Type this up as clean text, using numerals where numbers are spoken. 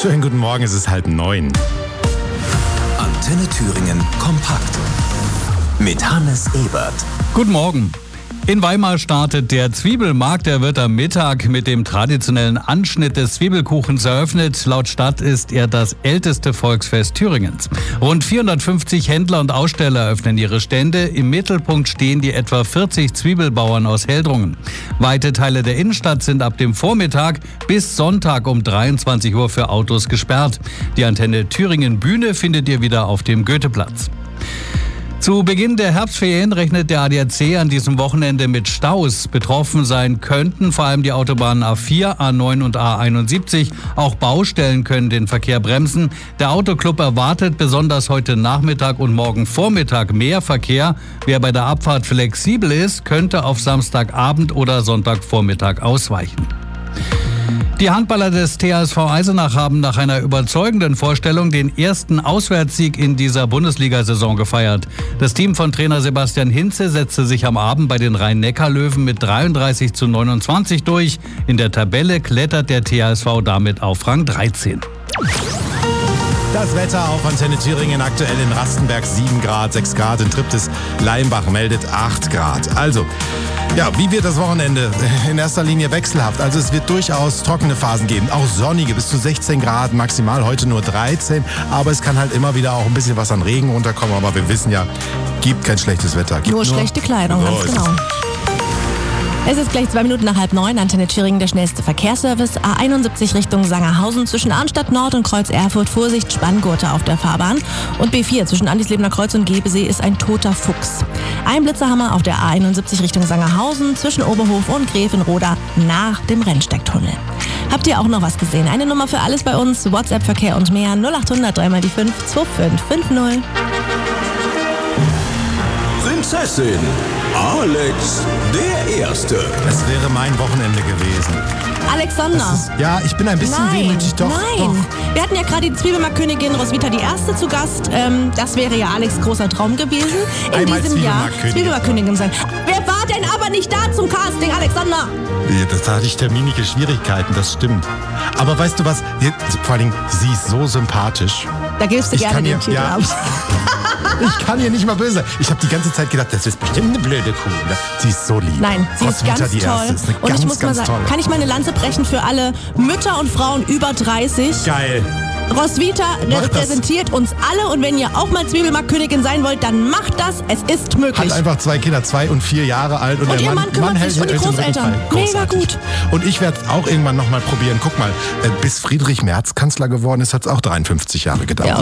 Schönen guten Morgen, es ist 8:30. Antenne Thüringen kompakt mit Hannes Ebert. Guten Morgen. In Weimar startet der Zwiebelmarkt. Der wird am Mittag mit dem traditionellen Anschnitt des Zwiebelkuchens eröffnet. Laut Stadt ist er das älteste Volksfest Thüringens. Rund 450 Händler und Aussteller eröffnen ihre Stände. Im Mittelpunkt stehen die etwa 40 Zwiebelbauern aus Heldrungen. Weite Teile der Innenstadt sind ab dem Vormittag bis Sonntag um 23 Uhr für Autos gesperrt. Die Antenne Thüringen Bühne findet ihr wieder auf dem Goetheplatz. Zu Beginn der Herbstferien rechnet der ADAC an diesem Wochenende mit Staus. Betroffen sein könnten vor allem die Autobahnen A4, A9 und A71. Auch Baustellen können den Verkehr bremsen. Der Autoclub erwartet besonders heute Nachmittag und morgen Vormittag mehr Verkehr. Wer bei der Abfahrt flexibel ist, könnte auf Samstagabend oder Sonntagvormittag ausweichen. Die Handballer des THSV Eisenach haben nach einer überzeugenden Vorstellung den ersten Auswärtssieg in dieser Bundesliga-Saison gefeiert. Das Team von Trainer Sebastian Hinze setzte sich am Abend bei den Rhein-Neckar-Löwen mit 33:29 durch. In der Tabelle klettert der THSV damit auf Rang 13. Das Wetter auf Antenne Thüringen aktuell in Rastenberg 7 Grad, 6 Grad in Triptis. Leimbach meldet 8 Grad. Also, ja, wie wird das Wochenende? In erster Linie wechselhaft. Also es wird durchaus trockene Phasen geben. Auch sonnige bis zu 16 Grad, maximal heute nur 13. Aber es kann halt immer wieder auch ein bisschen was an Regen runterkommen. Aber wir wissen ja, gibt kein schlechtes Wetter. Gibt nur schlechte Kleidung, ganz genau. Es ist gleich 2 Minuten nach 8:30, Antenne Thüringen, der schnellste Verkehrsservice. A71 Richtung Sangerhausen zwischen Arnstadt Nord und Kreuz Erfurt. Vorsicht, Spanngurte auf der Fahrbahn. Und B4 zwischen Andislebener Kreuz und Gebesee ist ein toter Fuchs. Ein Blitzerhammer auf der A71 Richtung Sangerhausen zwischen Oberhof und Grevenroda nach dem Rennsteigtunnel. Habt ihr auch noch was gesehen? Eine Nummer für alles bei uns, WhatsApp-Verkehr und mehr, 0800 3 mal die 5 2550. Prinzessin Alex der Erste. Es wäre mein Wochenende gewesen. Alexander. Ja, ich bin ein bisschen wehmütig, doch. Nein, wir hatten ja gerade die Zwiebelmarktkönigin Roswitha die Erste zu Gast. Das wäre ja Alex' großer Traum gewesen. In Einmal diesem Jahr Zwiebelmarktkönigin sein. Wer war denn aber nicht da zum Casting, Alexander? Da hatte ich terminliche Schwierigkeiten, das stimmt. Aber weißt du was? Vor allem, sie ist so sympathisch. Da gibst du gerne den Titel ab. Ich kann ihr nicht mal böse sein. Ich habe die ganze Zeit gedacht, das ist bestimmt eine blöde Kuh. Ne? Sie ist so lieb. Nein, sie ist ganz die Erste. Ist eine und ganz, ich muss mal sagen, kann ich mal eine Lanze brechen für alle Mütter und Frauen über 30? Geil. Roswitha repräsentiert uns alle und wenn ihr auch mal Zwiebelmarktkönigin sein wollt, dann macht das. Es ist möglich. Hat einfach 2 Kinder, 2 und 4 Jahre alt. Und der ihr Mann kümmert sich und die Großeltern. Mega gut. Und ich werde es auch irgendwann nochmal probieren. Guck mal, bis Friedrich Merz Kanzler geworden ist, hat es auch 53 Jahre gedauert. Ja,